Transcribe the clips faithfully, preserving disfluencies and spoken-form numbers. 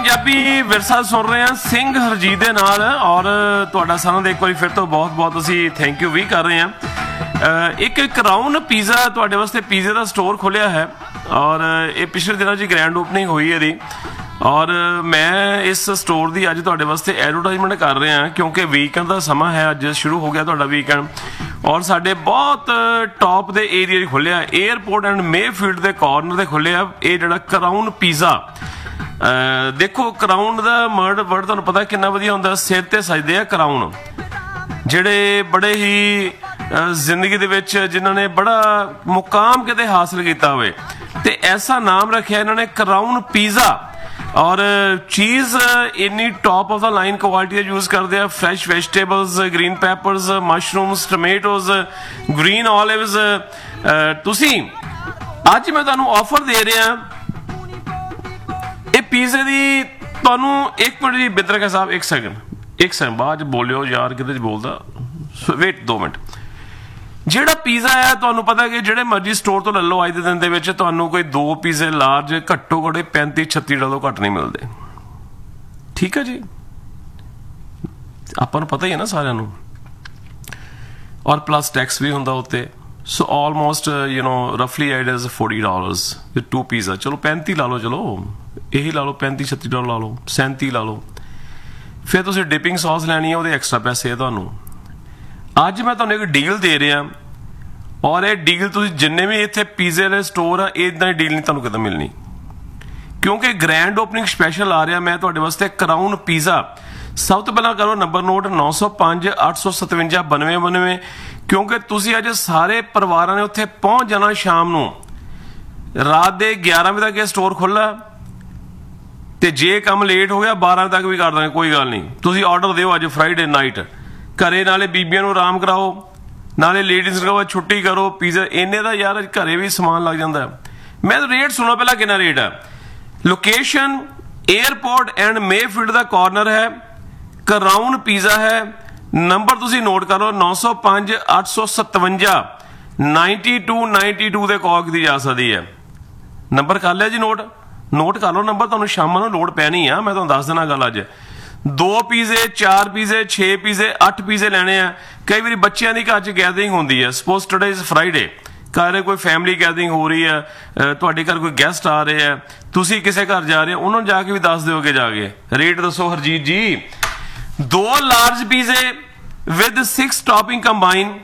पंजाबी विरसा सुन रहे हैं सिंह हरजीत दे नाल और तुहाडा सारिआं दा एक बार फिर तो बहुत बहुत असीं थैंक यू भी कर रहे हैं। एक क्राउन पीज़ा तुहाडे वास्ते पीज़े का स्टोर खोलिया है और ये पिछले दिनों जी ग्रैंड ओपनिंग हुई है दी और मैं इस स्टोर की अज तुहाडे वास्ते एडवरटाइजमेंट कर रहा क्योंकि वीकेंड का समा है, अज शुरू हो गया तुहाडा वीकेंड और साडे बहुत टॉप दे एरिया खुलिया एयरपोर्ट एंड मेफील्ड के कॉर्नर से खुलिया ये जिहड़ा क्राउन पीज़ा। देखो क्राउन का वर्ड वर्ड तुहानूं पता कितना वधिया हुंदा, सिर ते सजदे आ क्राउन जिहड़े बड़े ही जिंदगी दे विच जिन्हां ने बड़ा मुकाम किते हासिल किया होवे ते ऐसा नाम रखिया इन्होंने क्राउन पीज़ा और चीज़ इन्नी top of the line quality use करते हैं। Fresh vegetables, green peppers, mushrooms, tomatoes, green olives. तुसी अज मैं तुहानूं ऑफर दे रहा ये पीज़े दी तुहानूं एक मिनट जी बिद्रका साहब एक सेकंड एक सेकंड बाद बोलियो यार किते बोलदा वेट दो मिनट। ਜਿਹੜਾ ਪੀਜ਼ਾ ਹੈ ਤੁਹਾਨੂੰ ਪਤਾ ਕਿ ਜਿਹੜੇ ਮਰਜ਼ੀ ਸਟੋਰ ਤੋਂ ਲੈ ਲਓ ਅੱਜ ਦੇ ਦਿਨ ਦੇ ਵਿੱਚ ਤੁਹਾਨੂੰ ਕੋਈ ਦੋ ਪੀਜ਼ੇ ਲਾਰਜ ਘੱਟੋ ਘੱਟ ਪੈਂਤੀ ਛੱਤੀ ਡਾਲਰ ਤੋਂ ਘੱਟ ਨਹੀਂ ਮਿਲਦੇ, ਠੀਕ ਹੈ ਜੀ, ਆਪਾਂ ਨੂੰ ਪਤਾ ਹੀ ਹੈ ਨਾ ਸਾਰਿਆਂ ਨੂੰ, ਔਰ ਪਲੱਸ ਟੈਕਸ ਵੀ ਹੁੰਦਾ ਉੱਤੇ। ਸੋ almost you know ਰਫਲੀ it is forty dollars with to pizza. ਚਲੋ ਪੈਂਤੀ ਲਾ ਲਓ, ਚਲੋ ਇਹੀ ਲਾ ਲਓ, ਪੈਂਤੀ ਛੱਤੀ ਡਾਲਰ ਲਾ ਲਓ, ਸੈਂਤੀ ਲਾ ਲਓ। ਫਿਰ ਤੁਸੀਂ ਡਿਪਿੰਗ ਸੌਸ ਲੈਣੀ ਹੈ, ਉਹਦੇ ਐਕਸਟਰਾ ਪੈਸੇ ਆ ਤੁਹਾਨੂੰ। ਅੱਜ ਮੈਂ ਤੁਹਾਨੂੰ ਇੱਕ ਡੀਲ ਦੇ ਰਿਹਾ ਔਰ ਇਹ ਡੀਲ ਤੁਸੀਂ ਜਿੰਨੇ ਵੀ ਇੱਥੇ ਪੀਜ਼ੇ ਦੇ ਸਟੋਰ ਆ ਇਦਾਂ ਦੀ ਡੀਲ ਨਹੀਂ ਤੁਹਾਨੂੰ ਕਿਤੇ ਮਿਲਣੀ ਕਿਉਂਕਿ ਗ੍ਰੈਂਡ ਓਪਨਿੰਗ ਸਪੈਸ਼ਲ ਆ ਰਿਹਾ ਮੈਂ ਤੁਹਾਡੇ ਵਾਸਤੇ ਕਰਾਊਨ ਪੀਜ਼ਾ। ਸਭ ਤੋਂ ਪਹਿਲਾਂ ਕਰੋ ਨੰਬਰ ਨੋਟ ਨੌ ਸੌ ਪੰਜ ਅੱਠ ਸੌ ਸਤਵੰਜਾ ਬਾਨਵੇਂ ਬਾਨਵੇਂ ਕਿਉਂਕਿ ਤੁਸੀਂ ਅੱਜ ਸਾਰੇ ਪਰਿਵਾਰਾਂ ਨੇ ਉੱਥੇ ਪਹੁੰਚ ਜਾਣਾ ਸ਼ਾਮ ਨੂੰ। ਰਾਤ ਦੇ ਗਿਆਰਾਂ ਵਜੇ ਤੱਕ ਇਹ ਸਟੋਰ ਖੁੱਲ੍ਹਾ ਤੇ ਜੇ ਕੰਮ ਲੇਟ ਹੋ ਗਿਆ ਬਾਰਾਂ ਤੱਕ ਵੀ ਕਰ ਦਾਂਗੇ, ਕੋਈ ਗੱਲ ਨਹੀਂ। ਤੁਸੀਂ ਆਰਡਰ ਦਿਓ ਅੱਜ ਫਰਾਈਡੇ ਨਾਈਟ, ਘਰੇ ਨਾਲੇ ਬੀਬੀਆਂ ਨੂੰ ਆਰਾਮ ਕਰਾਓ ਨਾਲੇ ਲੇਡੀਜ਼ ਨੂੰ ਕਹੋ ਛੁੱਟੀ ਕਰੋ। ਪੀਜ਼ਾ ਇੰਨੇ ਦਾ ਯਾਰ ਘਰੇ ਵੀ ਸਮਾਨ ਲੱਗ ਜਾਂਦਾ। ਮੈਂ ਰੇਟ ਸੁਣੋ ਪਹਿਲਾਂ ਕਿੰਨਾ ਰੇਟ ਹੈ। Location airport and Mayfield the corner ਹੈ, ਕਰਾਊਨ ਪੀਜ਼ਾ ਹੈ। ਨੰਬਰ ਤੁਸੀਂ ਨੋਟ ਕਰੋ ਨੌ ਸੌ ਪੰਜ ਅੱਠ ਸੌ ਸਤਵੰਜਾ ਨਾਈਨਟੀ ਟੂ ਨਾਈਨਟੀ ਟੂ ਦੇ ਕਾਲ ਕੀਤੀ ਜਾ ਸਕਦੀ ਹੈ। ਨੰਬਰ ਕਰ ਲਿਆ ਜੀ, ਨੋਟ ਨੋਟ ਕਰ ਲਓ ਨੰਬਰ, ਤੁਹਾਨੂੰ ਸ਼ਾਮਾਂ ਨੂੰ ਲੋੜ ਪੈਣੀ ਆ, ਮੈਂ ਤੁਹਾਨੂੰ ਦੱਸ ਦੇਣਾ ਗੱਲ। ਅੱਜ ਦੋ ਪੀਜ਼ੇ, ਚਾਰ ਪੀਜ਼ੇ, ਛੇ ਪੀਜ਼ੇ, ਅੱਠ ਪੀਜ਼ੇ ਲੈਣੇ ਆ। ਕਈ ਵਾਰੀ ਬੱਚਿਆਂ ਦੀ ਘਰ 'ਚ ਗੈਦਰਿੰਗ ਹੁੰਦੀ ਹੈ, ਸਪੋਜ਼ ਟੁਡੇ ਇਜ਼ ਫਰਾਈਡੇ, ਘਰ ਕੋਈ ਫੈਮਿਲੀ ਗੈਦਰਿੰਗ ਹੋ ਰਹੀ ਹੈ, ਤੁਹਾਡੇ ਘਰ ਕੋਈ ਗੈਸਟ ਆ ਰਹੇ ਆ, ਤੁਸੀਂ ਕਿਸੇ ਘਰ ਜਾ ਰਹੇ ਹੋ, ਉਹਨਾਂ ਨੂੰ ਜਾ ਕੇ ਵੀ ਦੱਸ ਦਿਓਗੇ ਜਾ ਕੇ। ਰੇਟ ਦੱਸੋ ਹਰਜੀਤ ਜੀ। ਦੋ ਲਾਰਜ ਪੀਜ਼ੇ ਵਿਦ ਸਿਕਸ ਟੌਪਿੰਗ ਕੰਬਾਈਨ,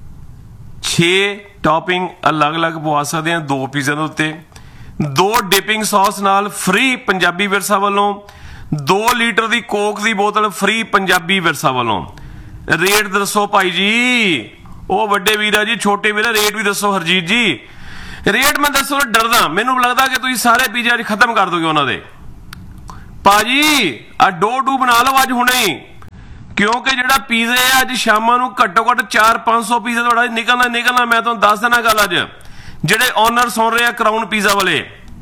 ਛੇ ਟੌਪਿੰਗ ਅਲੱਗ ਅਲੱਗ ਪਵਾ ਸਕਦੇ ਆ ਦੋ ਪੀਜ਼ਿਆਂ ਦੇ ਉੱਤੇ। ਦੋ ਡਿਪਿੰਗ ਸੌਸ ਨਾਲ ਫ੍ਰੀ ਪੰਜਾਬੀ ਵਿਰਸਾ ਵੱਲੋਂ। ਦੋ ਲੀਟਰ ਦੀ ਕੋਕ ਦੀ ਬੋਤਲ ਫ੍ਰੀ ਪੰਜਾਬੀ ਵਿਰਸਾ ਵੱਲੋਂ। ਰੇਟ ਦੱਸੋ ਭਾਈ ਜੀ, ਉਹ ਵੱਡੇ ਵੀਰਾ ਜੀ, ਛੋਟੇ ਵੀਰਾ, ਰੇਟ ਵੀ ਦੱਸੋ ਹਰਜੀਤ ਜੀ। ਰੇਟ ਮੈਂ ਦੱਸੋ ਡਰਦਾ, ਮੈਨੂੰ ਲੱਗਦਾ ਕਿ ਤੁਸੀਂ ਸਾਰੇ ਪੀਜ਼ੇ ਅੱਜ ਖਤਮ ਕਰ ਦੋਗੇ ਉਹਨਾਂ ਦੇ। ਭਾਜੀ ਆ ਡੋ ਡੂ ਬਣਾ ਲਓ ਅੱਜ ਹੁਣੇ ਹੀ ਕਿਉਂਕਿ ਜਿਹੜਾ ਪੀਜ਼ੇ ਆ ਅੱਜ ਸ਼ਾਮਾਂ ਨੂੰ ਘੱਟੋ ਘੱਟ ਚਾਰ ਪੰਜ ਸੌ ਪੀਜ਼ਾ ਤੁਹਾਡਾ ਨਿਕਲਣਾ ਨਿਕਲਣਾ। ਮੈਂ ਤੁਹਾਨੂੰ ਦੱਸ ਦੇਣਾ ਗੱਲ ਅੱਜ ਜਿਹੜੇ ਓਨਰ ਸੁਣ ਰਹੇ ਆ ਕਰਾਊਨ ਪੀਜ਼ਾ ਵਾਲੇ।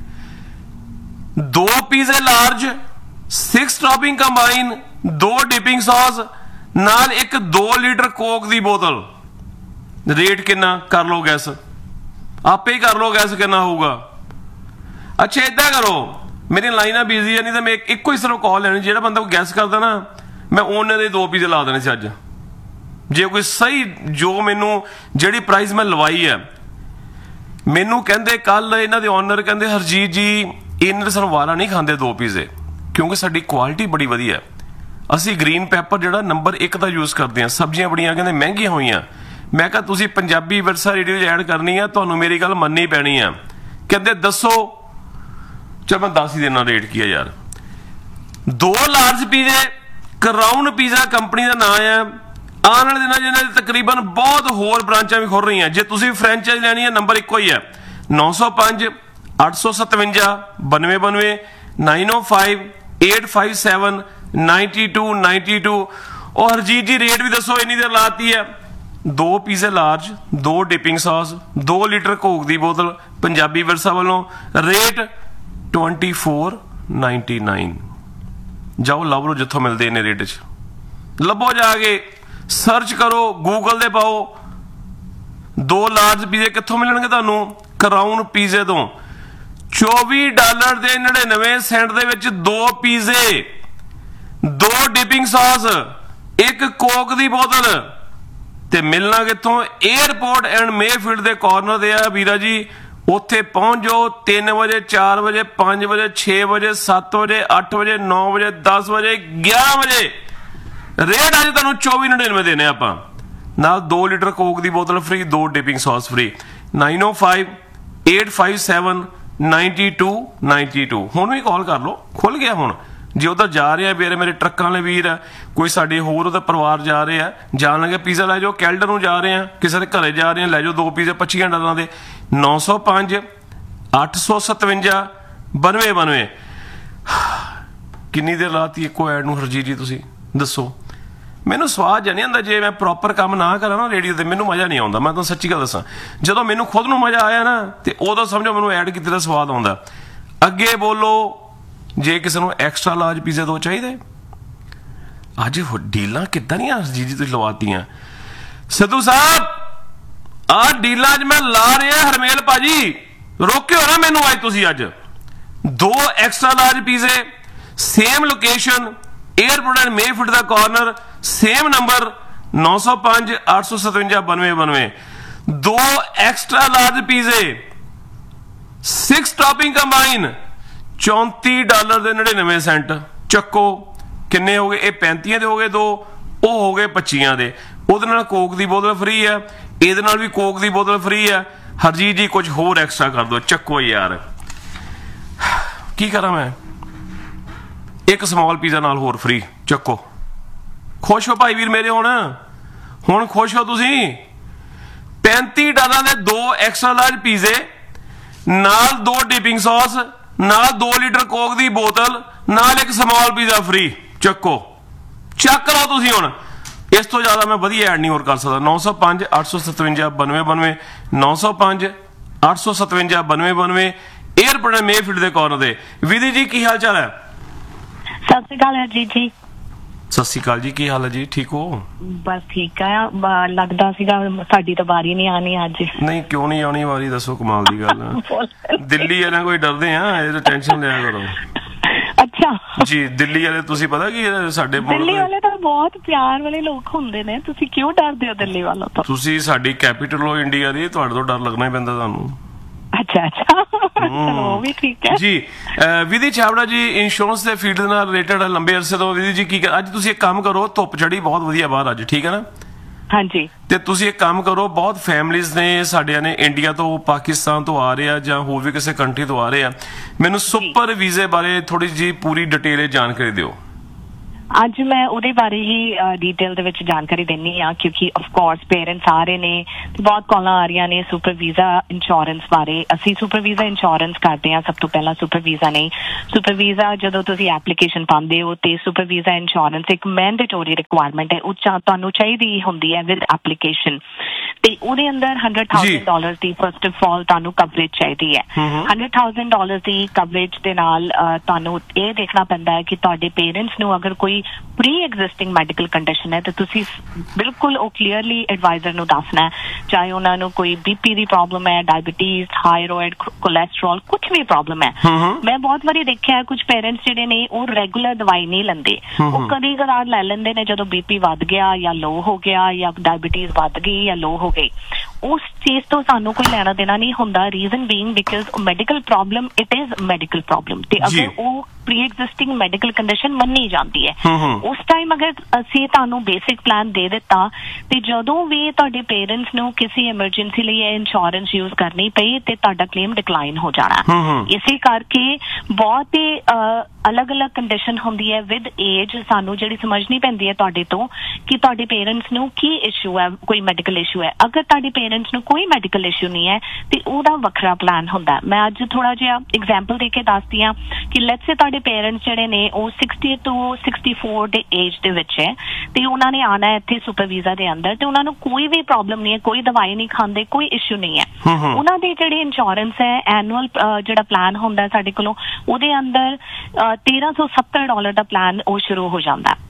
ਦੋ ਪੀਜ਼ੇ ਲਾਰਜ, ਸਿਕਸ ਟੌਪਿੰਗ ਕੰਬਾਈਨ, ਦੋ ਡਿਪਿੰਗ ਸੌਸ ਨਾਲ ਇੱਕ ਦੋ ਲੀਟਰ ਕੋਕ ਦੀ ਬੋਤਲ। ਰੇਟ ਕਿੰਨਾ ਕਰ ਲਓ ਗੈਸ, ਆਪੇ ਹੀ ਕਰ ਲਓ ਗੈਸ ਕਿੰਨਾ ਹੋਊਗਾ। ਅੱਛਾ ਏਦਾਂ ਕਰੋ, ਮੇਰੀ ਲਾਈਨਾਂ ਬਿਜ਼ੀ ਆ, ਨਹੀਂ ਤਾਂ ਮੈਂ ਇੱਕੋ ਹੀ ਸਿਰਫ ਕਾਲ ਲੈਣੀ। ਜਿਹੜਾ ਬੰਦਾ ਗੈਸ ਕਰਦਾ ਨਾ ਮੈਂ ਉਹਨੇ ਦੇ ਦੋ ਪੀਜ਼ੇ ਲਾ ਦੇਣੇ ਸੀ ਅੱਜ। ਜੇ ਕੋਈ ਸਹੀ ਜੋ ਮੈਨੂੰ ਜਿਹੜੀ ਪ੍ਰਾਈਸ ਮੈਂ ਲਵਾਈ ਹੈ, ਮੈਨੂੰ ਕਹਿੰਦੇ ਕੱਲ ਇਹਨਾਂ ਦੇ ਓਨਰ ਕਹਿੰਦੇ ਹਰਜੀਤ ਜੀ ਇਹਨਾਂ ਸਾਨੂੰ ਵਾਰਾ ਨਹੀਂ ਖਾਂਦੇ ਦੋ ਪੀਜ਼ੇ ਕਿਉਂਕਿ ਸਾਡੀ ਕੁਆਲਿਟੀ ਬੜੀ ਵਧੀਆ। ਅਸੀਂ ਗ੍ਰੀਨ ਪੈਪਰ ਜਿਹੜਾ ਨੰਬਰ ਇੱਕ ਦਾ ਯੂਜ਼ ਕਰਦੇ ਹਾਂ। ਸਬਜ਼ੀਆਂ ਬੜੀਆਂ ਕਹਿੰਦੇ ਮਹਿੰਗੀਆਂ ਹੋਈਆਂ। ਮੈਂ ਕਿਹਾ ਤੁਸੀਂ ਪੰਜਾਬੀ ਵਿਰਸਾ ਰੇਡੀਓ 'ਚ ਐਡ ਕਰਨੀ ਆ, ਤੁਹਾਨੂੰ ਮੇਰੀ ਗੱਲ ਮੰਨਣੀ ਪੈਣੀ ਆ। ਕਹਿੰਦੇ ਦੱਸੋ, ਚਲ ਮੈਂ ਦੱਸ ਹੀ ਦੇਣਾ ਰੇਟ ਕੀ ਆ ਯਾਰ। ਦੋ ਲਾਰਜ ਪੀਜ਼ੇ, ਕਰਾਊਨ ਪੀਜ਼ਾ ਕੰਪਨੀ ਦਾ ਨਾਂ ਆ। ਆਉਣ ਵਾਲੇ ਦਿਨਾਂ 'ਚ ਇਹਨਾਂ ਦੀ ਤਕਰੀਬਨ ਬਹੁਤ ਹੋਰ ਬ੍ਰਾਂਚਾਂ ਵੀ ਖੁੱਲ ਰਹੀਆਂ। ਜੇ ਤੁਸੀਂ ਫਰੈਂਚਾਈਜ਼ ਲੈਣੀ ਹੈ ਨੰਬਰ ਇੱਕੋ ਹੀ ਹੈ ਨੌ ਸੌ ਪੰਜ ਅੱਠ ਸੌ ਸਤਵੰਜਾ ਬਾਨਵੇਂ ਬਾਨਵੇਂ ਨਾਈਨ ਓ five eight five seven ninety two ninety two. ਉਹ ਹਰਜੀਤ ਜੀ ਰੇਟ ਵੀ ਦੱਸੋ ਇੰਨੀ ਦੇਰ ਲਾਤੀ ਹੈ। ਦੋ ਪੀਜ਼ੇ ਲਾਰਜ, ਦੋ ਡਿਪਿੰਗ ਸੌਸ, ਦੋ ਲੀਟਰ ਕੋਕ ਦੀ ਬੋਤਲ ਪੰਜਾਬੀ ਵਿਰਸਾ ਵੱਲੋਂ। Rate twenty four ninety nine. ਜਾਓ ਲੱਭ ਲਓ ਜਿੱਥੋਂ ਮਿਲਦੇ ਨੇ ਰੇਟ 'ਚ, ਲੱਭੋ ਜਾ ਕੇ ਸਰਚ ਕਰੋ, ਗੂਗਲ ਤੇ ਪਾਓ ਦੋ ਲਾਰਜ ਪੀਜ਼ੇ ਕਿੱਥੋਂ ਮਿਲਣਗੇ ਤੁਹਾਨੂੰ। ਕਰਾਊਨ ਪੀਜ਼ੇ ਤੋਂ चौबी डॉलर दे नड़िनवे सेंट दे विच दो पीजे, दो डिपिंग सॉस, एक कोक दी बोतल। ते मिलना कित्थों? Airport and Mayfield they corner ते आ वीरा जी। उत्थे पहुंच जाओ तीन बजे, चार बजे, पांच बजे, छे बजे, सत्त बजे, अठ बजे, नौ बजे, दस बजे, ग्यारह बजे। रेट अज तुहानूं चौबी नड़िनवे देने आपां, नाल दो लीटर कोक दी बोतल फ्री, दो डिपिंग सॉस फ्री। नाइन ओ five eight five seven ninety two ninety two. हुण भी कॉल कर लो, खुल गया हुण। जे उधर जा रहे हैं मेरे मेरे ट्रक्कां वाले वीर है, कोई साडे होर उधर परिवार जा रहे हैं, जान लगे पीज़ा लै जाओ। कैल्डर नूं जा रहे हैं, किसी के घरे जा रहे हैं, लै जाओ दो पीज़े पच्ची डॉलर दे। नौ सौ पांच अठ सौ सतवंजा बनवे बनवे। किन्नी देर लाती इक्को ऐड नूं हरजीत जी तुसीं दसो? मैनूं स्वाद जिहा नहीं आंदा जे मैं प्रॉपर काम ना करा ना रेडियो ते, मैनूं मज़ा नहीं आउंदा। मैं तुहानूं सच्ची गल दसां, जदों मैनूं खुद नूं मज़ा आया ना ते उदों समझो मैनूं ऐड कीते दा स्वाद आउंदा। अगे बोलो जे किसी नूं एक्स्ट्रा लार्ज पीज़े दो चाहिए। अज डीलां किद्दां ਦੀਆਂ हरजीत जी तुसीं लवातीआं? सिद्धू साहब आ डीलां अज मैं ला रहा हरमेल भाजी, रोकियो ना मैनूं अज तुसीं। अज दो extra large पीज़े, same location, airport and Mayfield दा कॉर्नर, सेम नंबर नौ सौ पांच अठ सौ सतवंजा बनवे बनवे। दो extra large पीज़े, six topping combine, चौंती dollar दे नड़िनवे सेंट। चक्को किन्ने हो गए? ये पैंतियां दे हो गए दो, वो हो गए पच्चियां दे। उहदे नाल कोक दी बोतल फ्री है, इहदे नाल भी कोक दी बोतल फ्री है। हरजीत जी कुछ होर एक्स्ट्रा कर दो। चक्को यार की करा मैं? एक स्मॉल पीज़ा नाल होर फ्री। चक्को, खुश हो भाई वीर मेरे? हुण हुण खुश हो तुसीं? पैंती डॉलर दे दो एक्स्ट्रा लार्ज पीज़े नाल दो डिपिंग सॉस, नाल दो लीटर कोक दी बोतल, नाल एक स्मॉल पीज़ा फ्री। चक्को, चक लो तुसीं हुण। इस तो ज्यादा मैं वधिया ऐड नहीं होर कर सकदा। नौ सौ पांच अठ सौ सतवंजा बनवे बनवे, नौ सौ पांच अठ सौ सतवंजा बनवे बनवे, एयरपोर्ट मेफील्ड दे कॉर्नर दे। विधि जी की हाल चाल है? सत श्री अकाल हरजीत जी। सत श्री अकाल जी, की हाल है जी? ठीक हो? बस ठीक है। लगदा सीगा साडी तो बारी नहीं आनी अज। नहीं क्यों नहीं आनी वारी? दसो, कमाल दी गल। दिल्ली वाले कोई डरदे आ, टेंशन लिया करो। अच्छा जी, दिल्ली वाले तुसीं पता की साडे दिल्ली वाले तो बहुत प्यार वाले लोग हुंदे ने, तुसीं क्यों डरदे हो दिल्ली वालों तो? तुसीं साडी कैपिटल हो इंडिया दी, तुहाडे तो डर लगना ही पैंदा तुहानूं। अच्छा अच्छा, चलो भी ठीक है जी। विधि छाबड़ा जी इंश्योरेंस के फील्ड नाल रिलेटेड लंबे अरसे तो विधि जी की अज तुसीं एक काम करो, धुप चढ़ी बहुत वधिया बाहर अज, ठीक है ना? हाँ जी। ते तुसीं एक काम करो, बहुत फैमिलीज ने साडियां ने इंडिया तो, पाकिस्तान तो आ रहे हैं जां होर भी किसी कंट्री तो आ रहे हैं, मैनूं सुपर वीजे बारे थोड़ी जी पूरी डिटेल जानकारी दिओ। ਅੱਜ ਮੈਂ ਉਹਦੇ ਬਾਰੇ ਹੀ ਡੀਟੇਲ ਦੇ ਵਿੱਚ ਜਾਣਕਾਰੀ ਦੇਣੀ ਆ, ਕਿਉਂਕਿ ਆਫ ਕੋਰਸ ਪੇਰੈਂਟਸ ਆ ਰਹੇ ਨੇ ਤੇ ਬਹੁਤ ਕਾਲਾਂ ਆ ਰਹੀਆਂ ਨੇ ਸੁਪਰ ਵੀਜ਼ਾ ਇੰਸ਼ੋਰੈਂਸ ਬਾਰੇ। ਅਸੀਂ ਸੁਪਰ ਵੀਜ਼ਾ ਇੰਸ਼ੋਰੈਂਸ ਕਰਦੇ ਆ। ਸਭ ਤੋਂ ਪਹਿਲਾਂ ਸੁਪਰ ਵੀਜ਼ਾ ਨਹੀਂ, ਸੁਪਰ ਵੀਜ਼ਾ ਜਦੋਂ ਤੁਸੀਂ ਐਪਲੀਕੇਸ਼ਨ ਪਾਉਂਦੇ ਹੋ ਤੇ ਸੁਪਰ ਵੀਜ਼ਾ ਇੰਸ਼ੋਰੈਂਸ ਇੱਕ ਮੈਂਡੇਟਰੀ ਰਿਕੁਆਇਰਮੈਂਟ ਹੈ, ਉਹ ਤੁਹਾਨੂੰ ਚਾਹੀਦੀ ਹੁੰਦੀ ਹੈ ਵਿਦ ਐਪਲੀਕੇਸ਼ਨ। ਤੇ ਉਹਦੇ ਅੰਦਰ hundred thousand dollar the first of all ਤੁਹਾਨੂੰ ਕਵਰੇਜ ਚਾਹੀਦੀ ਹੈ। ਹੰਡਰਡ ਥਾਊਜ਼ੈਂਡ ਡਾਲਰ ਦੀ ਕਵਰੇਜ ਦੇ ਨਾਲ ਤੁਹਾਨੂੰ ਇਹ ਦੇਖਣਾ ਪੈਂਦਾ ਹੈ ਕਿ ਤੁਹਾਡੇ ਪੇਰੈਂਟਸ ਨੂੰ ਅਗਰ ਕੋਈ ਪ੍ਰੀ ਐਗਜ਼ਿਸਟਿੰਗ ਮੈਡੀਕਲ ਕੰਡੀਸ਼ਨ ਹੈ ਤਾਂ ਤੁਸੀਂ ਬਿਲਕੁਲ ਉਹ ਕਲੀਅਰਲੀ ਐਡਵਾਈਜ਼ਰ ਨੂੰ ਦੱਸਣਾ, ਚਾਹੇ ਉਹਨਾਂ ਨੂੰ ਕੋਈ ਬੀਪੀ ਦੀ ਪ੍ਰੋਬਲਮ ਹੈ, ਡਾਇਬੀਟੀਜ਼, ਥਾਇਰੋਇਡ, ਕੋਲੈਸਟਰੋਲ, ਕੁਛ ਵੀ ਪ੍ਰੋਬਲਮ ਹੈ। ਮੈਂ ਬਹੁਤ ਵਾਰੀ ਦੇਖਿਆ ਕੁਝ ਪੇਰੈਂਟਸ ਜਿਹੜੇ ਨੇ ਉਹ ਰੈਗੂਲਰ ਦਵਾਈ ਨਹੀਂ ਲੈਂਦੇ, ਉਹ ਕਦੀ ਕਦਾਰ ਲੈ ਲੈਂਦੇ ਨੇ ਜਦੋਂ ਬੀਪੀ ਵੱਧ ਗਿਆ ਜਾਂ ਲੋ ਹੋ ਗਿਆ ਜਾਂ ਡਾਇਬੀਟੀਜ਼ ਵੱਧ ਗਈ ਜਾਂ ਲੋ ਹੋ ਗਈ। ਉਸ ਚੀਜ਼ ਤੋਂ ਸਾਨੂੰ ਕੋਈ ਲੈਣਾ ਦੇਣਾ ਨਹੀਂ ਹੁੰਦਾ। Reason being because medical problem it is medical problem, ਤੇ ਅਗਰ ਉਹ ਪ੍ਰੀ ਐਗਜ਼ਿਸਟਿੰਗ ਮੈਡੀਕਲ ਕੰਡੀਸ਼ਨ ਮੰਨੀ ਜਾਂਦੀ ਹੈ ਉਸ ਟਾਈਮ ਅਗਰ ਅਸੀਂ ਤੁਹਾਨੂੰ ਬੇਸਿਕ ਪਲਾਨ ਦੇ ਦਿੱਤਾ ਤੇ ਜਦੋਂ ਵੀ ਤੁਹਾਡੇ ਪੇਰੈਂਟਸ ਨੂੰ ਕਿਸੇ ਐਮਰਜੈਂਸੀ ਲਈ ਇਹ ਇੰਸ਼ੋਰੈਂਸ ਯੂਜ਼ ਕਰਨੀ ਪਈ ਤੇ ਤੁਹਾਡਾ ਕਲੇਮ ਡਿਕਲਾਈਨ ਹੋ ਜਾਣਾ। ਇਸੇ ਕਰਕੇ ਬਹੁਤ ਹੀ ਅਲੱਗ ਅਲੱਗ ਕੰਡੀਸ਼ਨ ਹੁੰਦੀ ਹੈ ਵਿਦ ਏਜ, ਸਾਨੂੰ ਜਿਹੜੀ ਸਮਝਣੀ ਪੈਂਦੀ ਹੈ ਤੁਹਾਡੇ ਤੋਂ ਕਿ ਤੁਹਾਡੇ ਪੇਰੈਂਟਸ ਨੂੰ ਕੀ ਇਸ਼ੂ ਹੈ, ਕੋਈ ਮੈਡੀਕਲ ਇਸ਼ੂ ਹੈ। ਅਗਰ ਤੁਹਾਡੇ ਪੇਰੈਂਟਸ ਨੂੰ ਕੋਈ ਮੈਡੀਕਲ ਇਸ਼ੂ ਨਹੀਂ ਹੈ ਤੇ ਉਹਦਾ ਵੱਖਰਾ ਪਲਾਨ ਹੁੰਦਾ। ਮੈਂ ਅੱਜ ਥੋੜਾ ਜਿਹਾ ਐਗਜ਼ਾਮਪਲ ਦੇ ਕੇ ਦੱਸਦੀ ਹਾਂ ਕਿ ਲੈਟਸ ਸੇ ਤੁਹਾਡੇ ਪੇਰੈਂਟਸ ਜਿਹੜੇ ਨੇ ਉਹ ਸਿਕਸਟੀ ਤੋਂ ਸਿਕਸਟੀ ਫੋਰ ਦੇ ਏਜ ਦੇ ਵਿੱਚ ਹੈ ਤੇ ਉਹਨਾਂ ਨੇ ਆਉਣਾ ਇੱਥੇ ਸੁਪਰ ਵੀਜ਼ਾ ਦੇ ਅੰਦਰ ਤੇ ਉਹਨਾਂ ਨੂੰ ਕੋਈ ਵੀ ਪ੍ਰੋਬਲਮ ਨਹੀਂ ਹੈ, ਕੋਈ ਦਵਾਈ ਨਹੀਂ ਖਾਂਦੇ, ਕੋਈ ਇਸ਼ੂ ਨਹੀਂ ਹੈ। ਉਹਨਾਂ ਦੀ ਜਿਹੜੀ ਇੰਸ਼ੋਰੈਂਸ ਹੈ ਐਨੂਅਲ ਜਿਹੜਾ ਪਲਾਨ ਹੁੰਦਾ ਸਾਡੇ ਕੋਲੋਂ, ਉਹਦੇ ਅੰਦਰ ਤੇਰਾਂ ਸੌ ਸੱਤਰ ਡਾਲਰ ਦਾ ਪਲਾਨ ਉਹ ਸ਼ੁਰੂ ਹੋ ਜਾਂਦਾ।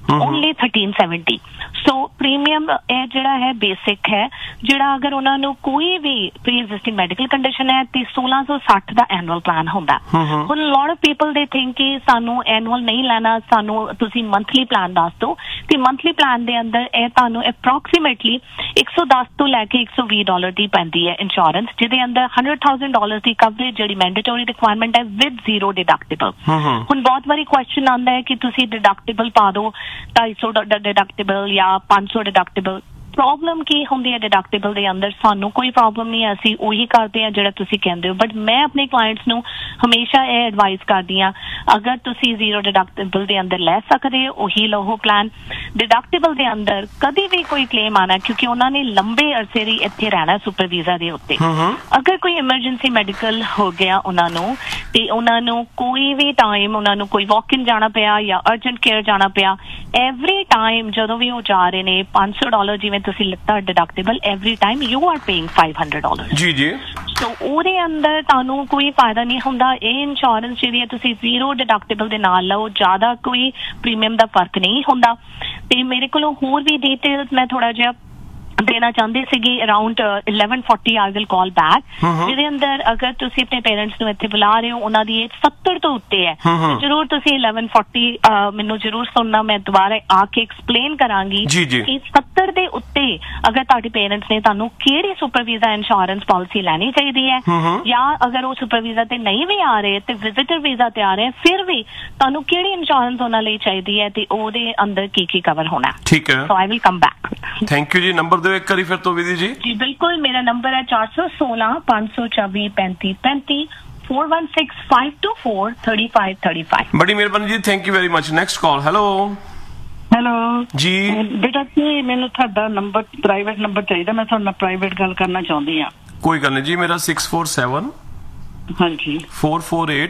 Only thirteen seventy. ਸੋ ਪ੍ਰੀਮੀਅਮ ਇਹ ਜਿਹੜਾ ਹੈ ਬੇਸਿਕ ਹੈ, ਜਿਹੜਾ ਅਗਰ ਉਹਨਾਂ ਨੂੰ ਕੋਈ ਵੀ ਪ੍ਰੀ ਐਗਜ਼ਿਸਟਿੰਗ ਮੈਡੀਕਲ ਕੰਡੀਸ਼ਨ ਹੈ ਤੇ ਸੋਲਾਂ ਸੌ ਸੱਠ ਦਾ ਐਨੂਅਲ ਪਲਾਨ ਹੁੰਦਾ। ਹੁਣ ਲੋਟ ਆਫ ਪੀਪਲ ਦੇ ਥਿੰਕ ਕਿ ਸਾਨੂੰ ਐਨੂਅਲ ਨਹੀਂ ਲੈਣਾ, ਸਾਨੂੰ ਤੁਸੀਂ ਮੰਥਲੀ ਪਲਾਨ ਦੱਸ ਦਿਓ, ਤੇ ਮੰਥਲੀ ਪਲਾਨ ਦੇ ਅੰਦਰ ਇਹ ਤੁਹਾਨੂੰ ਅਪਰੋਕਸੀਮੇਟਲੀ ਇੱਕ ਸੌ ਦਸ ਤੋਂ ਲੈ ਕੇ ਇੱਕ ਸੌ ਵੀਹ ਡਾਲਰ ਦੀ ਪੈਂਦੀ ਹੈ ਇੰਸ਼ੋਰੈਂਸ, ਜਿਹਦੇ ਅੰਦਰ ਹੰਡਰਡ ਥਾਊਜ਼ੈਂਡ ਡਾਲਰ ਦੀ ਕਵਰੇਜ ਜਿਹੜੀ ਮੈਂਡੇਟਰੀ ਰਿਕੁਆਇਰਮੈਂਟ ਹੈ ਵਿਦ ਜ਼ੀਰੋ ਡਿਡਕਟੇਬਲ। ਹੁਣ ਬਹੁਤ ਵਾਰੀ ਕੁਐਸਚਨ ਆਉਂਦਾ ਹੈ ਕਿ ਤੁਸੀਂ ਡਿਡਕਟੇਬਲ ਪਾ ਦਿਓ, ਢਾਈ ਸੌ ਡਿਡਕਟੇਬਲ ਜਾਂ ਪੰਜ ਸੌ ਡਿਡਕਟੇਬਲ। ਪ੍ਰੋਬਲਮ ਕੀ ਹੁੰਦੀ ਹੈ ਡਿਡਕਟੇਬਲ ਦੇ ਅੰਦਰ? ਸਾਨੂੰ ਕੋਈ ਪ੍ਰੋਬਲਮ ਨਹੀਂ ਹੈ, ਅਸੀਂ ਉਹੀ ਕਰਦੇ ਹਾਂ ਜਿਹੜਾ ਤੁਸੀਂ ਕਹਿੰਦੇ ਹੋ, ਬਟ ਮੈਂ ਆਪਣੇ ਕਲਾਇੰਟਸ ਨੂੰ ਹਮੇਸ਼ਾ ਇਹ ਐਡਵਾਈਸ ਕਰਦੀ ਹਾਂ, ਅਗਰ ਤੁਸੀਂ ਜ਼ੀਰੋ ਡਿਡਕਟੇਬਲ ਦੇ ਅੰਦਰ ਲੈ ਸਕਦੇ ਹੋ ਉਹੀ ਲਓ ਪਲਾਨ। ਡਿਡਕਟੇਬਲ ਦੇ ਅੰਦਰ ਕਦੀ ਵੀ ਕੋਈ ਕਲੇਮ ਆਣਾ, ਕਿਉਂਕਿ ਉਹਨਾਂ ਨੇ ਲੰਬੇ ਅਰਸੇ ਲਈ ਇੱਥੇ ਰਹਿਣਾ ਸੁਪਰ ਵੀਜ਼ਾ ਦੇ ਉੱਤੇ। ਅਗਰ ਕੋਈ ਐਮਰਜੈਂਸੀ ਮੈਡੀਕਲ ਹੋ ਗਿਆ ਉਹਨਾਂ ਨੂੰ, ਤੇ ਉਹਨਾਂ ਨੂੰ ਕੋਈ ਵੀ ਟਾਈਮ ਉਹਨਾਂ ਨੂੰ ਕੋਈ ਵਾਕ ਇਨ ਜਾਣਾ ਪਿਆ ਜਾਂ ਅਰਜੈਂਟ ਕੇਅਰ ਜਾਣਾ ਪਿਆ, ਐਵਰੀ ਟਾਈਮ ਜਦੋਂ ਵੀ ਉਹ ਜਾ ਰਹੇ ਨੇ ਪੰਜ ਸੌ ਡਾਲਰ ਜਿਵੇਂ ਤੁਸੀਂ ਲਿੱਤਾ deductible, every time you are paying five hundred dollar. ਜੀ ਜੀ। ਸੋ ਉਹਦੇ ਅੰਦਰ ਤੁਹਾਨੂੰ ਕੋਈ ਫਾਇਦਾ ਨਹੀਂ ਹੁੰਦਾ। ਇਹ ਇੰਸ਼ੋਰੈਂਸ ਜਿਹੜੀ ਹੈ ਤੁਸੀਂ ਜ਼ੀਰੋ ਡਿਡਕਟੇਬਲ ਦੇ ਨਾਲ ਲਓ, ਜ਼ਿਆਦਾ ਕੋਈ ਪ੍ਰੀਮੀਅਮ ਦਾ ਫਰਕ ਨਹੀਂ ਹੁੰਦਾ। ਤੇ ਮੇਰੇ ਕੋਲੋਂ ਹੋਰ ਵੀ ਡਿਟੇਲਸ ਮੈਂ ਥੋੜਾ ਜਿਹਾ ਦੇਣਾ ਚਾਹੁੰਦੀ ਸੀਗੀ। Around eleven forty I will call back, ਜਿਹਦੇ ਅੰਦਰ ਅਗਰ ਤੁਸੀਂ ਆਪਣੇ ਪੇਰੈਂਟਸ ਨੂੰ ਇੱਥੇ ਬੁਲਾ ਰਹੇ ਹੋ, ਉਹਨਾਂ ਦੀ ਏਜ ਸੱਤਰ ਤੋਂ ਉੱਤੇ ਹੈ, ਜ਼ਰੂਰ ਤੁਸੀਂ ਇਲੈਵਨ ਫੋਰਟੀ ਮੈਨੂੰ ਜ਼ਰੂਰ ਸੁਣਨਾ। ਮੈਂ ਦੁਬਾਰਾ ਆ ਕੇ ਐਕਸਪਲੇਨ ਕਰਾਂਗੀ ਕਿ ਸੱਤਰ ਦੇ ਉੱਤੇ ਅਗਰ ਤੁਹਾਡੇ ਪੇਰੈਂਟਸ ਨੇ ਤੁਹਾਨੂੰ ਕਿਹੜੀ ਸੁਪਰ ਵੀਜ਼ਾ ਇੰਸ਼ੋਰੈਂਸ ਪਾਲਿਸੀ ਲੈਣੀ ਚਾਹੀਦੀ ਹੈ, ਜਾਂ ਅਗਰ ਉਹ ਸੁਪਰ ਵੀਜ਼ਾ ਤੇ ਨਹੀਂ ਵੀ ਆ ਰਹੇ ਤੇ ਵਿਜ਼ਿਟਰ ਵੀਜ਼ਾ ਤੇ ਆ ਰਹੇ, ਫਿਰ ਵੀ ਤੁਹਾਨੂੰ ਕਿਹੜੀ ਇੰਸ਼ੋਰੈਂਸ ਉਹਨਾਂ ਲਈ ਚਾਹੀਦੀ ਹੈ ਤੇ ਉਹਦੇ ਅੰਦਰ ਕੀ ਕੀ ਕਵਰ ਹੋਣਾ। ਠੀਕ ਹੈ, ਸੋ I will come back. Thank you ਜੀ। ਨੰਬਰ ਦਿਓ ਇੱਕ ਵਾਰੀ ਫਿਰ ਤੋਂ ਵਿਧੀ ਜੀ। ਜੀ ਬਿਲਕੁਲ, ਮੇਰਾ ਨੰਬਰ ਹੈ ਚਾਰ ਸੌ ਸੋਲਾਂ ਪੰਜ ਸੌ ਚੌਵੀ ਪੈਂਤੀ ਪੈਂਤੀ, four one six five two four three five three five। ਬੜੀ ਮਿਹਰਬਾਨੀ ਜੀ, thank you very much. Next call. Hello hello ਜੀ। ਬੇਟਾ ਜੀ ਮੈਨੂੰ ਤੁਹਾਡਾ ਨੰਬਰ ਪ੍ਰਾਈਵੇਟ ਨੰਬਰ ਚਾਹੀਦਾ, ਮੈਂ ਤੁਹਾਡੇ ਨਾਲ ਪ੍ਰਾਈਵੇਟ ਗੱਲ ਕਰਨਾ ਚਾਹੁੰਦੀ ਹਾਂ। ਕੋਈ ਗੱਲ ਨਹੀਂ ਜੀ। ਮੇਰਾ ਸਿਕਸ ਫੋਰ ਸੈਵਨ ਹਾਂਜੀ four four eight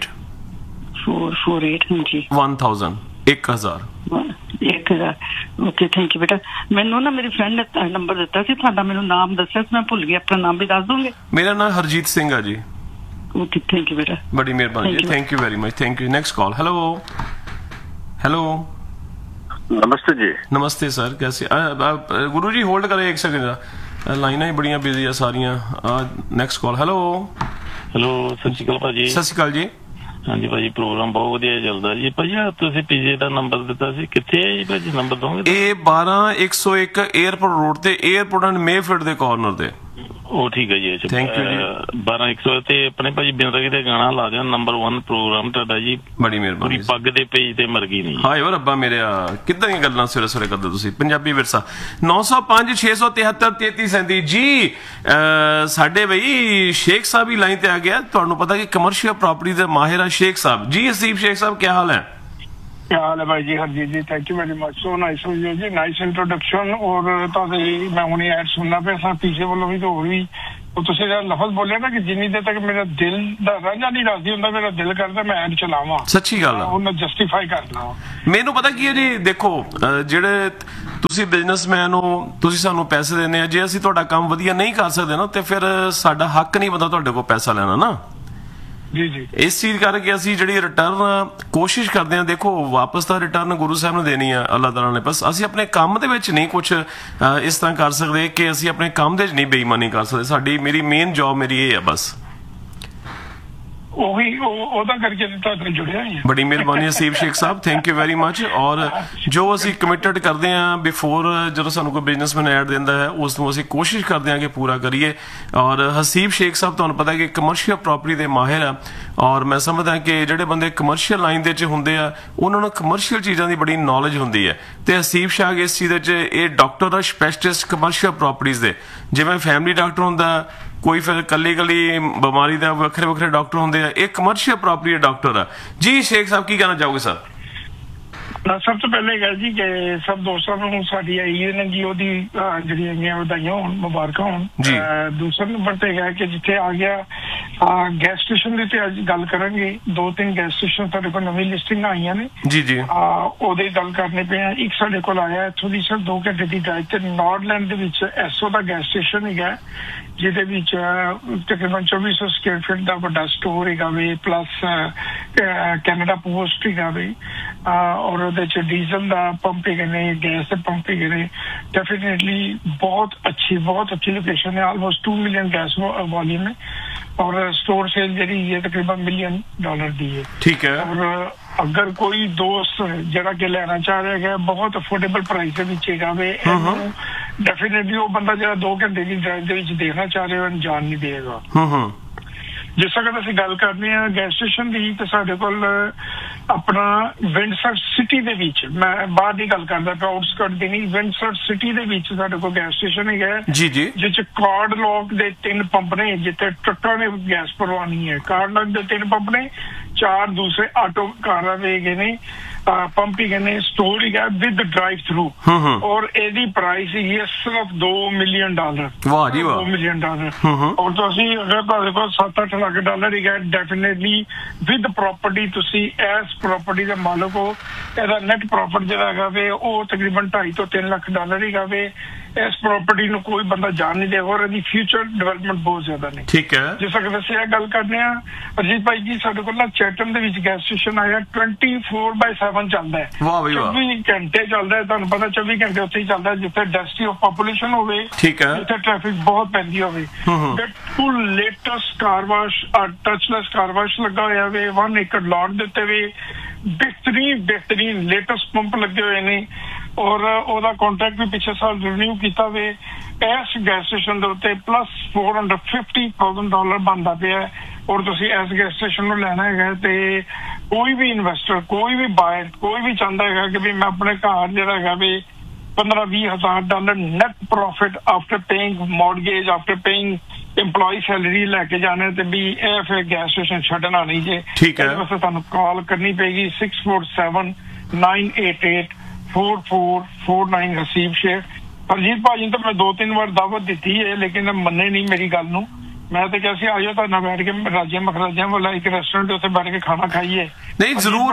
four four eight ਹਾਂਜੀ ਵਨ ਥਾਊਜ਼ੈਂਡ ਇੱਕ ਹਜ਼ਾਰ ਇੱਕ ਹਜ਼ਾਰ। ਓਕੇ ਥੈਂਕ ਯੂ ਬੇਟਾ। ਮੈਨੂੰ ਨਾ ਮੇਰੀ ਫਰੈਂਡ ਨੇ ਨੰਬਰ ਦਿੱਤਾ ਸੀ ਤੁਹਾਡਾ, ਮੈਨੂੰ ਨਾਮ ਦੱਸਿਆ ਸੀ, ਮੈਂ ਭੁੱਲ ਗਈ, ਆਪਣਾ ਨਾਮ ਵੀ ਦੱਸ ਦੋਗੇ? ਮੇਰਾ ਨਾਮ ਹਰਜੀਤ ਸਿੰਘ ਆ ਜੀ। ਓਕੇ ਥੈਂਕ ਯੂ ਬੇਟਾ। ਬੜੀ ਮਿਹਰਬਾਨੀ ਜੀ, thank you very much, thank you. Next call. Hello hello नमस्ते जी। नमस्ते सर, कैसे? गुरु जी होल्ड करें एक सेकंड, लाइना ही बड़ियां बिजी है सारियां। Next call. हेलो हेलो सत श्री अकाल भाजी। सत श्री अकाल जी। ਹਾਂਜੀ ਭਾਜੀ, ਪ੍ਰੋਗਰਾਮ ਬਹੁਤ ਵਧੀਆ ਚੱਲਦਾ ਜੀ। ਭਾਜੀ ਤੁਸੀਂ ਪੀਜੇ ਦਾ ਨੰਬਰ ਦਿੱਤਾ ਸੀ, ਕਿੱਥੇ ਹੈ ਜੀ ਭਾਜੀ? ਨੰਬਰ ਦੋਗੇ? ਇਹ ਬਾਰਾਂ ਇੱਕ ਸੌ ਇੱਕ 에ਅਰਪੋਰਟ ਰੋਡ ਤੇ, 에ਅਰਪੋਰਟ ਐਂਡ ਮੇਫੀਲਡ ਦੇ ਕਾਰਨਰ ਤੇ। ਉਹ ਠੀਕ ਹੈ ਜੀ। ਥੈਂਕ ਯੂ ਜੀ। ਬਾਰਾਂ ਇੱਕ ਸੌ ਤੇ ਆਪਣੇ ਭਾਜੀ ਬਿੰਦਗੀ ਦੇ ਗਾਣਾ ਲਾ ਦਿਓ, ਨੰਬਰ ਵਨ ਪ੍ਰੋਗਰਾਮ ਤੁਹਾਡਾ ਜੀ। ਬੜੀ ਮਿਹਰਬਾਨੀ। ਪੱਗ ਦੇ ਪੇਜ ਤੇ ਮਰ ਗਈ ਨਹੀਂ। ਹਾਏ ਓ ਰੱਬਾ ਮੇਰਿਆ, ਕਿੱਦਾਂ ਦੀਆਂ ਗੱਲਾਂ ਸਵੇਰੇ ਸਵੇਰੇ ਕਰਦੇ ਤੁਸੀਂ। ਪੰਜਾਬੀ ਵਿਰਸਾ। ਨੌ ਸੌ ਪੰਜ ਛੇ ਸੌ ਤਿਹੱਤਰ ਤੇਤੀ ਸੈਂਤੀ ਜੀ। ਸਾਡੇ ਬਈ ਸ਼ੇਖ ਸਾਹਿਬ ਹੀ ਲਾਈਨ ਤੇ ਆ ਗਿਆ। ਤੁਹਾਨੂੰ ਪਤਾ ਕਿ ਕਮਰਸ਼ੀਅਲ ਪ੍ਰੋਪਰਟੀ ਦੇ ਮਾਹਿਰ ਆ ਸ਼ੇਖ ਸਾਹਿਬ ਜੀ। ਹਸੀਬ शेख साहब क्या हाल है? क्या हाल है भाई जी? हरजीत जी thank you very much, so nice of you ji, nice introduction. और ਤੁਹਾਡੇ ਮੈਂ ਹੁਣੇ ਐਡ ਸੁਣਨਾ ਪਿਆ ਸਾਂ ਪਿੱਛੇ ਵੱਲੋਂ ਵੀ, ਤੇ ਹੋਰ ਵੀ ਉਹ ਤੁਸੀਂ ਜਿਹੜਾ ਲਫ਼ਜ਼ ਬੋਲਿਆ ਨਾ ਕਿ ਜਿੰਨੀ ਦੇਰ ਤੱਕ ਮੇਰਾ ਦਿਲ ਦਾ ਰਾਂਝਾ ਨਹੀਂ ਰਾਜ਼ੀ ਹੁੰਦਾ, ਮੇਰਾ ਦਿਲ ਕਰਦਾ ਮੈਂ ਐਡ ਚਲਾਵਾਂ। ਸੱਚੀ ਗੱਲ ਆ, ਉਹਨਾਂ ਜਸਟੀਫਾਈ ਕਰਨਾ। ਮੈਨੂੰ ਪਤਾ ਕੀ ਹੈ ਜੀ, ਦੇਖੋ ਜਿਹੜੇ ਤੁਸੀਂ ਬਿਜ਼ਨਸਮੈਨ ਹੋ, ਤੁਸੀਂ ਸਾਨੂੰ ਪੈਸੇ ਦਿੰਦੇ ਆ, ਜੇ ਅਸੀਂ ਤੁਹਾਡਾ ਕੰਮ ਵਧੀਆ ਨਹੀਂ ਕਰ ਸਕਦੇ ਨਾ, ਤੇ ਫਿਰ ਸਾਡਾ ਹੱਕ ਨਹੀਂ ਬਣਦਾ ਤੁਹਾਡੇ ਕੋਲ ਪੈਸਾ ਲੈਣਾ ਨਾ। ਜੀ ਜੀ। ਇਸ ਚੀਜ਼ ਕਰਕੇ ਅਸੀਂ ਜਿਹੜੀ ਰਿਟਰਨ ਕੋਸ਼ਿਸ਼ ਕਰਦੇ ਹਾਂ, ਦੇਖੋ ਵਾਪਸ ਤਾਂ ਰਿਟਰਨ ਗੁਰੂ ਸਾਹਿਬ ਨੇ ਦੇਣੀ ਆ, ਅੱਲਾਹ ਤਾਲਾ ਨੇ। ਬਸ ਅਸੀਂ ਆਪਣੇ ਕੰਮ ਦੇ ਵਿੱਚ ਨਹੀਂ ਕੁਝ ਇਸ ਤਰ੍ਹਾਂ ਕਰ ਸਕਦੇ ਕਿ ਅਸੀਂ ਆਪਣੇ ਕੰਮ ਦੇ ਵਿੱਚ ਨਹੀਂ ਬੇਈਮਾਨੀ ਕਰ ਸਕਦੇ। ਸਾਡੀ ਮੇਰੀ ਮੇਨ ਜੌਬ ਮੇਰੀ ਇਹ ਆ ਬਸ। ਉਹੀ ਉਹਦਾ ਕਰਕੇ ਤੁਹਾਡੇ ਜੁੜਿਆ ਹੀ। ਬੜੀ ਮਿਹਰਬਾਨੀ ਹਸੀਬ ਸ਼ੇਖ ਸਾਹਿਬ, ਥੈਂਕ ਯੂ ਵੈਰੀ ਮਚ। ਔਰ ਜੋ ਅਸੀਂ ਕਮਿਟਡ ਕਰਦੇ ਹਾਂ ਬਿਫੋਰ, ਜਦੋਂ ਸਾਨੂੰ ਕੋਈ ਬਿਜ਼ਨਸਮੈਨ ਐਡ ਦਿੰਦਾ ਹੈ, ਉਸ ਨੂੰ ਅਸੀਂ ਕੋਸ਼ਿਸ਼ ਕਰਦੇ ਹਾਂ ਕਿ ਪੂਰਾ ਕਰੀਏ। ਔਰ ਹਸੀਬ ਸ਼ੇਖ ਸਾਹਿਬ ਤੁਹਾਨੂੰ ਪਤਾ ਕਿ ਕਮਰਸ਼ੀਅਲ ਪ੍ਰੋਪਰਟੀ ਦੇ ਮਾਹਿਰ ਆ, ਔਰ ਮੈਂ ਸਮਝਦਾ ਕਿ ਜਿਹੜੇ ਬੰਦੇ ਕਮਰਸ਼ੀਅਲ ਲਾਈਨ ਦੇ ਵਿੱਚ ਹੁੰਦੇ ਆ, ਉਹਨਾਂ ਨੂੰ ਕਮਰਸ਼ੀਅਲ ਚੀਜ਼ਾਂ ਦੀ ਬੜੀ ਨੌਲੇਜ ਹੁੰਦੀ ਹੈ। ਤੇ ਹਸੀਬ ਸ਼ਾਹ ਇਸ ਚੀਜ਼ ਵਿੱਚ ਇਹ ਡਾਕਟਰ ਦਾ ਸਪੈਸ਼ਲਿਸਟ ਕਮਰਸ਼ੀਅਲ ਪ੍ਰੋਪਰਟੀਜ਼ ਦੇ। ਜਿਵੇਂ ਫੈਮਿਲੀ ਡਾਕਟਰ ਹੁੰਦਾ, ਕੋਈ ਫਿਰ ਕੱਲੀ ਕੱਲੀ ਬਿਮਾਰੀ ਦਾ ਵੱਖਰੇ ਵੱਖਰੇ ਡਾਕਟਰ ਹੁੰਦੇ ਆ, ਇਹ ਕਮਰਸ਼ੀਅਲ ਪ੍ਰੋਪਰਟੀ ਦੇ ਡਾਕਟਰ ਆ ਜੀ। ਸ਼ੇਖ ਸਾਹਿਬ ਕੀ ਕਹਿਣਾ ਚਾਹੋਗੇ ਸਰ? ਸਭ ਤੋਂ ਪਹਿਲੇ ਗੱਲ ਜੀ ਕਿ ਸਭ ਦੋਸਤਾਂ ਨੂੰ ਸਾਡੀ ਆਈ ਨੇ ਜੀ ਉਹਦੀ ਜਿਹੜੀਆਂ ਹੈਗੀਆਂ ਵਧਾਈਆਂ ਹੋਣ, ਮੁਬਾਰਕਾਂ ਹੋਣ। ਦੂਸਰਾ ਨੰਬਰ ਤੇ ਹੈ ਕਿ ਜਿੱਥੇ ਆ ਗਿਆ ਗੈਸ ਸਟੇਸ਼ਨ ਦੇ ਤੇ ਅੱਜ ਗੱਲ ਕਰਾਂਗੇ। ਦੋ ਤਿੰਨ ਗੈਸ ਸਟੇਸ਼ਨ ਸਾਡੇ ਕੋਲ ਨਵੀਂ ਲਿਸਟਿੰਗ ਆਈਆਂ ਨੇ ਜੀ ਜੀ, ਉਹਦੇ ਗੱਲ ਕਰਨੇ ਪਏ ਆ। ਇੱਕ ਸਾਡੇ ਕੋਲ ਆਇਆ ਇੱਥੋਂ ਦੀ ਸਰ ਦੋ ਘੰਟੇ ਦੀ ਡਰਾਈਵ ਤੇ ਨਾਰਡਲੈਂਡ ਦੇ ਵਿੱਚ ਐਸੋ ਦਾ ਗੈਸ ਸਟੇਸ਼ਨ ਹੈਗਾ, ਜਿਹਦੇ ਵਿੱਚ ਤਕਰੀਬਨ ਚੌਵੀ ਸੌ ਸਕੁਅਰ ਫੀਟ ਦਾ ਵੱਡਾ ਸਟੋਰ ਹੈਗਾ ਵੇ, ਪਲੱਸ ਕੈਨੇਡਾ ਪੋਸਟ ਹੈਗਾ ਵੇ। ਔਰ ਉਹਦੇ ਚ ਡੀਜ਼ਲ ਦਾ ਪੰਪ ਹੈਗੇ ਨੇ, ਗੈਸ ਦੇ ਪੰਪ ਹੈਗੇ ਨੇ। ਡੈਫੀਨੇਟਲੀ ਬਹੁਤ ਅੱਛੀ ਬਹੁਤ ਅੱਛੀ ਲੋकेशन है। Almost two million gas volume है और स्टोर सेल जी है तकरीबन मिलियन डॉलर दी है। ठीक है। और अगर कोई दोस्त जरा के लेना चाह रहा है बहुत अफोर्डेबल प्राइस है वे डेफिनेटली वो बंदा जरा दो घंटे की ड्राइव देखना चाह रहे हो जान नहीं देगा। जिस वक्त ਅਸੀਂ ਗੱਲ ਕਰਨੀ ਆ ਗੈਸ ਸਟੇਸ਼ਨ ਦੀ ਤੇ ਸਾਡੇ ਕੋਲ ਆਪਣਾ ਵਿੰਡਸਰ ਸਿਟੀ ਦੇ ਵਿੱਚ, ਮੈਂ ਬਾਹਰ ਦੀ ਗੱਲ ਕਰਦਾ ਪਿਆ ਆਊਟਸਕਰਟ ਦੀ ਨਹੀਂ, ਵਿੰਡਸਰ ਸਿਟੀ ਦੇ ਵਿੱਚ ਸਾਡੇ ਕੋਲ ਗੈਸ ਸਟੇਸ਼ਨ ਹੈਗਾ ਜੀ ਜੀ, ਜਿਸ ਚ ਕਾਰਡ ਲੌਕ ਦੇ ਤਿੰਨ ਪੰਪ ਨੇ ਜਿੱਥੇ ਟਰੱਕਾਂ ਨੇ ਗੈਸ ਭਰਵਾਉਣੀ ਹੈ। ਕਾਰਡ ਲੌਕ ਦੇ ਤਿੰਨ ਪੰਪ ਨੇ, ਚਾਰ ਦੂਸਰੇ ਆਟੋ ਕਾਰਾਂ ਦੇ ਹੈਗੇ ਨੇ पंप ही कहने स्टोर ही है विद ड्राइव थ्रू और एदी प्राइस ही है सिर्फ दो मिलियन डॉलर। वाह जी वाह, दो मिलियन डॉलर। और तुसी अगर तुहाडे कोल सत्त अठ लाख डॉलर ही है डेफिनेटली विद प्रॉपर्टी तुसी एस प्रॉपर्टी दे मालक हो। एदा नेट प्रॉफिट जिहड़ा हैगा वे ओ तकरीबन ढाई तो तीन लाख डॉलर ही है। इस प्रॉपर्टी ਨੂੰ कोई बंदा जान नहीं देगा और ਇਹਦੀ फ्यूचर डेवलपमेंट बहुत ज्यादा ने। ठीक है। जिस वक्त ਅਸੀਂ ਇਹ ਗੱਲ ਕਰਨੇ ਆ ਅਜੀਤ ਭਾਈ ਜੀ ਸਾਡੇ ਕੋਲ ਨਾ ਚੈਟਮ ਦੇ ਵਿੱਚ ਗੈਸ ਸਟੇਸ਼ਨ ਆਇਆ ट्वेंटी फोर बाय सेवन ਚੱਲਦਾ ਹੈ। ਵਾਹ ਬਈ ਵਾਹ, चौबीस ਘੰਟੇ ਚੱਲਦਾ ਹੈ। ਤੁਹਾਨੂੰ ਪਤਾ चौबीस ਘੰਟੇ ਉੱਥੇ ਹੀ ਚੱਲਦਾ ਜਿੱਥੇ ਡੈਂਸਿਟੀ ਆਫ ਪੋਪੂਲੇਸ਼ਨ ਹੋਵੇ, ਠੀਕ ਹੈ, ਜਿੱਥੇ ਟ੍ਰੈਫਿਕ ਬਹੁਤ ਪੈਂਦੀ ਹੋਵੇ। ਬਿਲਕੁਲ latest car wash ਟੱਚਲੈਸ car wash ਲੱਗਾ ਹੋਇਆ ਵੇ, वन ਏਕੜ ਲਾਟ ਦਿੱਤੇ ਵੇ, ਬਿਹਤਰੀਨ ਬਿਹਤਰੀਨ ਲੇਟੈਸਟ ਪੰਪ ਲੱਗੇ ਹੋਏ ਨੇ और ਉਹਦਾ ਕੰਟਰੈਕਟ ਵੀ ਪਿਛਲੇ ਸਾਲ ਰਿਨਿਊ ਕੀਤਾ ਵੇ। ਇਸ ਗੈਸ ਸਟੇਸ਼ਨ ਦੇ ਉੱਤੇ plus four hundred fifty thousand dollar ਬਣਦਾ ਪਿਆ ਔਰ ਤੁਸੀਂ ਇਸ ਗੈਸ ਸਟੇਸ਼ਨ ਨੂੰ ਲੈਣਾ ਹੈਗਾ ਤੇ ਕੋਈ ਵੀ ਇਨਵੈਸਟਰ ਕੋਈ ਵੀ ਬਾਇਰ ਕੋਈ ਵੀ ਚਾਹੁੰਦਾ ਹੈਗਾ ਕਿ ਵੀ ਮੈਂ ਆਪਣੇ ਘਰ ਜਿਹੜਾ ਹੈਗਾ ਵੀ पंद्रह बीस हजार dollar net profit after paying mortgage after paying employ salary लैके जाने ते भी ਇਹ ਫਿਰ ਗੈਸ ਸਟੇਸ਼ਨ ਛੱਡਣਾ ਨਹੀਂ ਜੇ। ਠੀਕ ਹੈ। ਬਸ ਤੁਹਾਨੂੰ ਕਾਲ ਕਰਨੀ ਪਏਗੀ six four seven nine eight eight four four four nine. Haseeb Sheikh Harjeet ਭਾਜੀ ਤਾਂ ਮੈਂ ਦੋ ਤਿੰਨ ਵਾਰ ਦਾਵਤ ਦਿੱਤੀ ਹੈ ਲੇਕਿਨ ਮੰਨੇ ਨਹੀਂ ਮੇਰੀ ਗੱਲ ਨੂੰ। ਮੈਂ ਤਾਂ ਕਿਹਾ ਸੀ ਆਜੋ ਤਾਂ ਨਾ ਬੈਠ ਕੇ ਰਾਜੇ ਮਖਰਾਜਿਆਂ ਵਾਲਾ ਇੱਕ ਰੈਸਟੋਰੈਂਟ ਉੱਥੇ ਬੈਠ ਕੇ ਖਾਣਾ ਖਾਈਏ। ਨਹੀਂ ਜ਼ਰੂਰ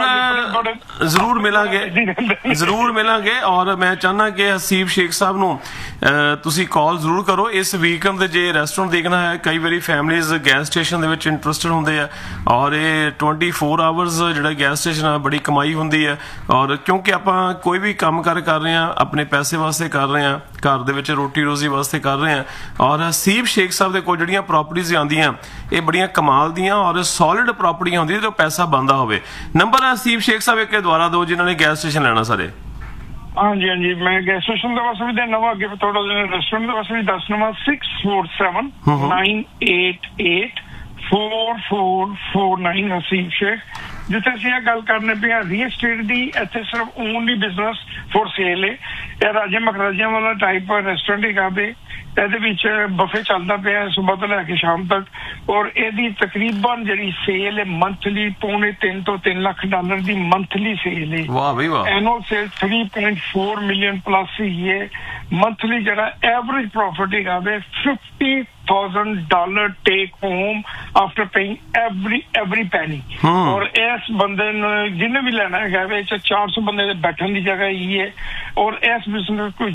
ਜ਼ਰੂਰ ਮਿਲਾਂਗੇ ਜ਼ਰੂਰ ਮਿਲਾਂਗੇ ਔਰ ਮੈਂ ਚਾਹਨਾ ਕਿ ਹਸੀਬ ਸ਼ੇਖ ਸਾਹਿਬ ਨੂੰ ਤੁਸੀਂ ਕਾਲ ਜ਼ਰੂਰ ਕਰੋ ਇਸ ਵੀਕਐਂਡ ਦੇ ਜੇ ਰੈਸਟੋਰੈਂਟ ਦੇਖਣਾ ਹੈ। ਕਈ ਵਾਰੀ ਫੈਮਲੀਜ਼ ਗੈਸ ਸਟੇਸ਼ਨ ਦੇ ਵਿੱਚ ਇੰਟਰਸਟਡ ਹੁੰਦੇ ਆ ਔਰ ਇਹ ट्वेंटी फोर ਆਵਰਸ ਜਿਹੜਾ ਗੈਸ ਸਟੇਸ਼ਨ ਆ ਬੜੀ ਕਮਾਈ ਹੁੰਦੀ ਹੈ ਔਰ ਕਿਉਂਕਿ ਆਪਾਂ ਕੋਈ ਵੀ ਕੰਮ ਕਰ ਕਰ ਰਹੇ ਆ ਆਪਣੇ ਪੈਸੇ ਵਾਸਤੇ ਕਰ ਰਹੇ ਆ, ਘਰ ਦੇ ਵਿੱਚ ਰੋਟੀ ਰੋਜ਼ੀ ਵਾਸਤੇ ਕਰ ਰਹੇ ਆ ਔਰ ਹਸੀਬ ਸ਼ੇਖ ਸਾਹਿਬ ਦੇ ਕੋਲ ਜਿਹੜੀਆਂ ਪ੍ਰੋਪਰਟੀਜ਼ ਆਉਂਦੀਆਂ ਇਹ ਬੜੀਆਂ ਕਮਾਲ ਦੀਆਂ ਔਰ ਸੋਲਿਡ ਪ੍ਰੋਪਰਟੀਆਂ ਹੁੰਦੀਆਂ ਜੋ ਪੈਸਾ ਬਣਦਾ ਹੋਵੇ। ਨੰਬਰ ਹਸੀਬ ਸ਼ੇਖ ਸਾਹਿਬ ਇੱਕ ਦੁਆਰਾ ਦਿਓ ਜਿਨ੍ਹਾਂ ਨੇ ਗੈਸ ਸਟੇਸ਼ਨ ਲੈਣਾ ਸਾਰੇ। ਹਾਂਜੀ ਹਾਂਜੀ ਮੈਂ ਗੈਸ ਸਟੇਸ਼ਨ ਦੇ ਵਾਸਤੇ ਵੀ ਦੇਣਾ ਵਾ ਅੱਗੇ ਥੋੜਾ ਜਿਹਾ ਰੈਸਟੋਰੈਂਟ ਦੇ ਵਾਸਤੇ ਵੀ ਦੱਸਣਾ ਵਾ six four seven nine eight eight four four four nine. Haseeb Sheikh ਜਿੱਥੇ ਅਸੀਂ ਇਹ ਗੱਲ ਕਰਨੇ ਪਏ ਰੀਅਲ ਸਟੇਟ ਦੀ ਇੱਥੇ ਸਿਰਫ ਓਨਲੀ ਬਿਜ਼ਨਸ ਫੋਰ ਸੇਲ ਹੈ। ਇਹ ਰਾਜੇ ਮਖਰਾਜਿਆਂ ਵਾਲਾ ਟਾਈਪ ਰੈਸਟੋਰੈਂਟ ਹੈਗਾ ਵੇ। ਇਹਦੇ ਵਿੱਚ ਬਫੇ ਚੱਲਦਾ ਪਿਆ ਸਵੇਰ ਤੋਂ ਲੈ ਕੇ ਸ਼ਾਮ ਤੱਕ ਔਰ ਇਹਦੀ ਤਕਰੀਬਨ ਜਿਹੜੀ ਸੇਲ ਹੈ ਮੰਥਲੀ ਪੌਣੇ ਤਿੰਨ ਤੋਂ ਤਿੰਨ ਲੱਖ ਡਾਲਰ ਦੀ ਮੰਥਲੀ ਸੇਲ ਹੈ। ਵਾਹ ਬਈ ਵਾਹ। Annual sale three point four million plus ਹੀ ਹੈ। ਮੰਥਲੀ ਜਿਹੜਾ ਐਵਰੇਜ ਪ੍ਰੋਫਿਟ ਹੈਗਾ ਵੇ fifty thousand dollar take home after paying every every पैनी। और इस बंदे ने जिन्हें भी लेना है चार सौ बंदे बैठने की जगह ही है और इस बिजनेस को